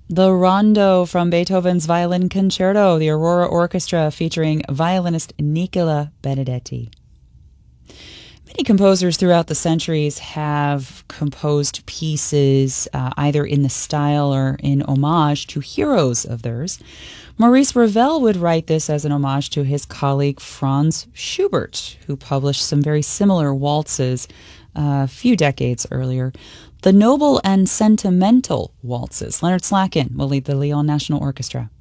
The Rondo from Beethoven's Violin Concerto, the Aurora Orchestra featuring violinist Nicola Benedetti. Many composers throughout the centuries have composed pieces either in the style or in homage to heroes of theirs. Maurice Ravel would write this as an homage to his colleague Franz Schubert, who published some very similar waltzes a few decades earlier. The Noble and Sentimental Waltzes. Leonard Slakin will lead the Lyon National Orchestra.